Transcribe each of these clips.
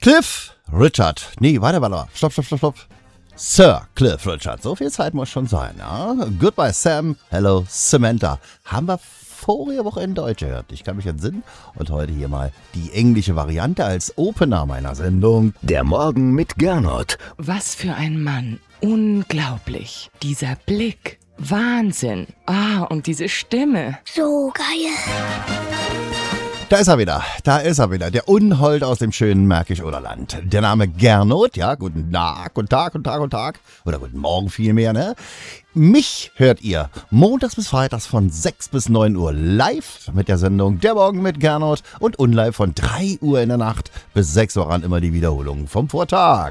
Cliff Richard. Nee, warte. Stopp. Sir Cliff Richard. So viel Zeit muss schon sein, ja? Goodbye Sam, hello Samantha. Haben wir vorige Woche in Deutsch gehört. Ich kann mich entsinnen. Und heute hier mal die englische Variante als Opener meiner Sendung. Der Morgen mit Gernot. Was für ein Mann. Unglaublich. Dieser Blick. Wahnsinn. Und diese Stimme. So geil. Da ist er wieder, der Unhold aus dem schönen Märkisch-Oderland. Der Name Gernot, ja, guten Tag. Oder guten Morgen vielmehr, ne? Mich hört ihr montags bis freitags von 6 bis 9 Uhr live mit der Sendung Der Morgen mit Gernot und unlive von 3 Uhr in der Nacht bis 6 Uhr an immer die Wiederholung vom Vortag.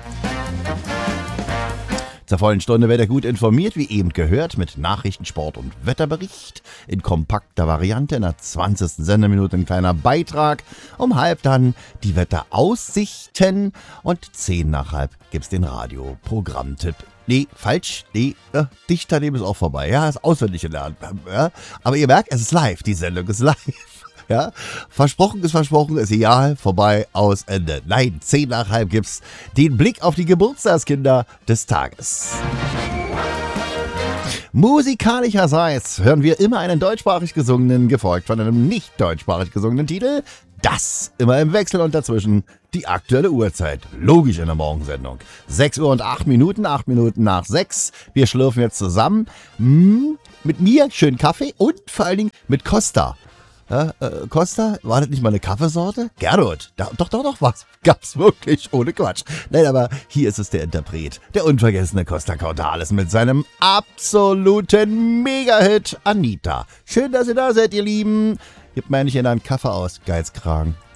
Zur vollen Stunde werdet ihr gut informiert, wie eben gehört, mit Nachrichten, Sport und Wetterbericht. In kompakter Variante in der 20. Sendeminute ein kleiner Beitrag. Um halb dann die Wetteraussichten und 10 nach halb gibt's den Radioprogrammtipp. Nee, falsch. Nee, dicht daneben ist auch vorbei. Ja, ist auswendig gelernt. Ja, aber ihr merkt, es ist live. Die Sendung ist live. Ja, versprochen, ist egal, vorbei, aus, Ende. Nein, 10 nach halb gibt's den Blick auf die Geburtstagskinder des Tages. Musikalischerseits hören wir immer einen deutschsprachig gesungenen, gefolgt von einem nicht deutschsprachig gesungenen Titel. Das immer im Wechsel und dazwischen die aktuelle Uhrzeit. Logisch in der Morgensendung. 6 Uhr und 8 Minuten, 8 Minuten nach 6. Wir schlürfen jetzt zusammen. Mit mir schön Kaffee und vor allen Dingen mit Costa. Costa, war das nicht mal eine Kaffeesorte? Gernot, doch, was? Gab's wirklich, ohne Quatsch. Nein, aber hier ist es der Interpret, der unvergessene Costa Cordalis mit seinem absoluten Mega-Hit Anita. Schön, dass ihr da seid, ihr Lieben. Gebt mir nicht in einen Kaffee aus, Geizkragen.